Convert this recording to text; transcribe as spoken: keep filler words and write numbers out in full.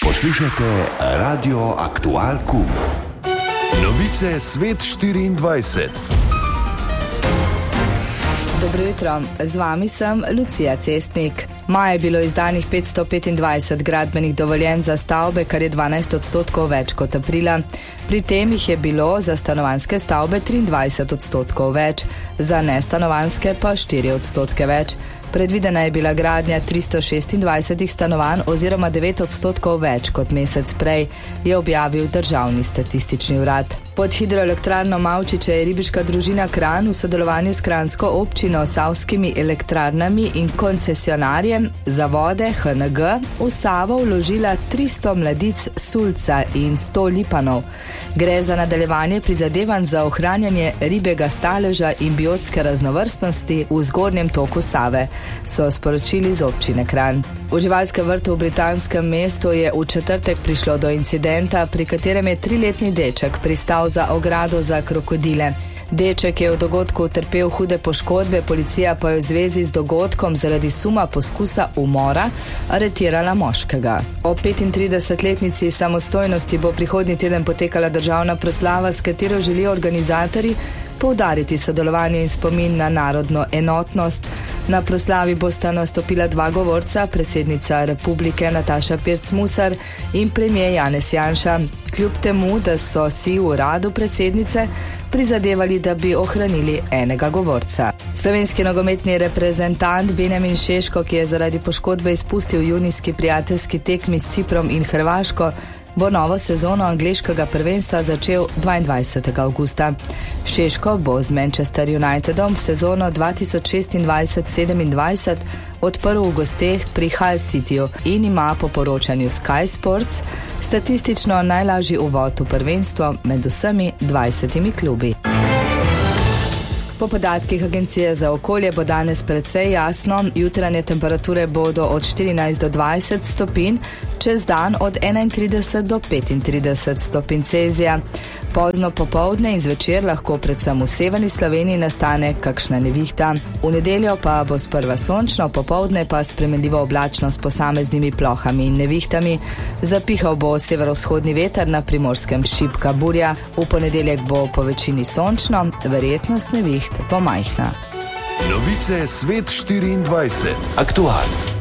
Poslušajte Radio Aktual Q. Novice Svet štiriindvajset. Dobro jutro, z vami sem Lucija Cestnik. Maja je bilo izdanih petsto petindvajset gradbenih dovoljenj za stavbe, kar je dvanajst odstotkov več kot aprila. Pri tem jih je bilo za stanovanjske stavbe triindvajset odstotkov več, za nestanovanjske pa štiri odstotke več. Predvidena je bila gradnja tristo šestindvajset stanovanj oziroma devet odstotkov več kot mesec prej, je objavil Državni statistični urad. Pod hidroelektrarno Mavčiče je ribiška družina Kranj v sodelovanju s kranjsko občino, savskimi elektrarnami in koncesionarjem za vode H N G v Savo vložila tristo mladic sulca in sto lipanov. Gre za nadaljevanje prizadevanj za ohranjanje ribjega staleža in biotske raznovrstnosti v zgornjem toku Save, so sporočili z občine Kranj. V živalskem vrtu v britanskem mestu je v četrtek prišlo do incidenta, pri katerem je triletni deček pristal za ogrado za krokodile. Deček je v dogodku utrpel hude poškodbe, policija pa je v zvezi z dogodkom zaradi suma poskusa umora aretirala moškega. O petintridesetletnici samostojnosti bo prihodnji teden potekala državna proslava, s katero želijo organizatorji poudariti sodelovanje in spomin na narodno enotnost. Na proslavi bosta nastopila dva govorca, predsednica republike Nataša Pirc Musar in premier Janez Janša, kljub temu, da so si v uradu predsednice prizadevali, da bi ohranili enega govorca. Slovenski nogometni reprezentant Benjamin Šeško, ki je zaradi poškodbe izpustil junijski prijateljski tekmi s Ciprom in Hrvaško, bo novo sezono angleškega prvenstva začel dvaindvajsetega avgusta. Šeško bo z Manchester Unitedom sezono dva tisoč šestindvajset sedemindvajset odprl v gosteh pri Hull Cityju in ima po poročanju Sky Sports statistično najlažji uvod v prvenstvo med vsemi dvajsetimi klubi. Po podatkih Agencije za okolje bo danes precej jasno, jutranje temperature bodo od štirinajst do dvajset stopinj, čez dan od enaintrideset do petintrideset stopinj Celzija. Pozno popoldne in zvečer lahko predvsem v severni Sloveniji nastane kakšna nevihta. V nedeljo pa bo sprva sončno, popoldne pa spremenljivo oblačno s posameznimi plohami in nevihtami. Zapihal bo severovzhodni veter, na Primorskem šibka burja. V ponedeljek bo po večini sončno, verjetnost neviht bo majhna. Novice Svet štiriindvajset. Aktual.